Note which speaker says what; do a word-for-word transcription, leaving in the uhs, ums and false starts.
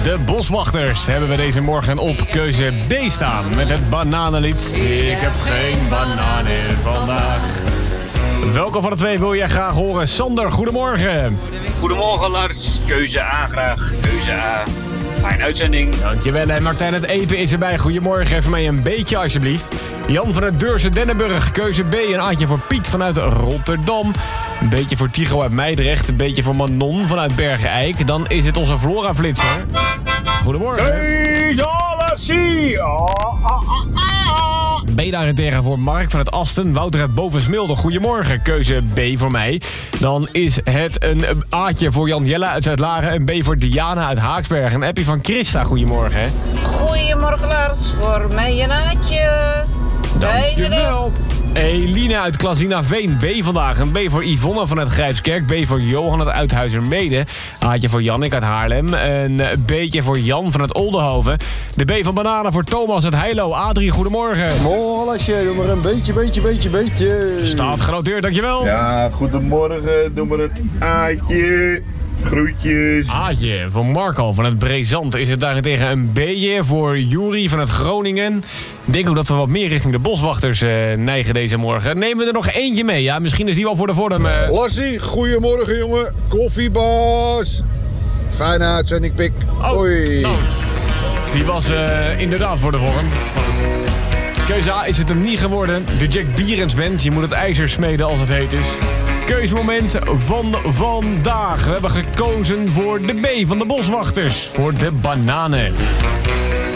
Speaker 1: De Boswachters hebben we deze morgen op keuze B staan met het bananenlied. Ik heb geen bananen vandaag. Welke van de twee wil jij graag horen? Sander, goedemorgen.
Speaker 2: Goedemorgen Lars, keuze A graag, keuze A. Fijne uitzending.
Speaker 1: Dankjewel. En Martijn het Epen is erbij. Goedemorgen, even mij een beetje alsjeblieft. Jan van het Deurse Dennenburg, keuze B. Een aantje voor Piet vanuit Rotterdam. Een beetje voor Tigo uit Meidrecht. Een beetje voor Manon vanuit Bergen-Eik. Dan is het onze Flora-flitser. Goedemorgen.
Speaker 3: Keuze C.
Speaker 1: B daarentegen voor Mark van het Asten. Wouter uit Bovensmilde. Goedemorgen. Keuze B voor mij. Dan is het een A'tje voor Jan Jelle uit Zuid-Laren. Een B voor Diana uit Haaksberg. Een appie van Christa. Goedemorgen.
Speaker 4: Goedemorgen Lars. Voor mij een Aatje.
Speaker 1: Dankjewel. Eline uit Klazinaveen, B vandaag. Een B voor Yvonne vanuit Grijpskerk. B voor Johan uit Uithuizermede. Aatje voor Jannik uit Haarlem. Een B'tje voor Jan vanuit Oldenhoven. De B van Bananen voor Thomas uit Heilo. Adrie, goedemorgen.
Speaker 5: Morgen, Lasje. Doe maar een beetje, beetje, beetje, beetje.
Speaker 1: Staat genoteerd, dankjewel.
Speaker 3: Ja, goedemorgen. Doe maar het Aatje. Groetjes.
Speaker 1: Aatje voor Marco van het Brezant. Is het daarentegen een B'tje voor Juri van het Groningen. Ik denk ook dat we wat meer richting de Boswachters uh, neigen deze morgen. Nemen we er nog eentje mee, ja? Misschien is die wel voor de vorm. Uh...
Speaker 5: Lassie, goedemorgen jongen. Koffiebaas. Fijne uitzending, pik.
Speaker 1: Oh,
Speaker 5: Oei.
Speaker 1: nou, die was uh, inderdaad voor de vorm. Keuze A is het hem niet geworden. De Jack Bierens Band. Je moet het ijzer smeden als het heet is. Keuzemoment van vandaag. We hebben gekozen voor de B van de Boswachters. Voor de bananen.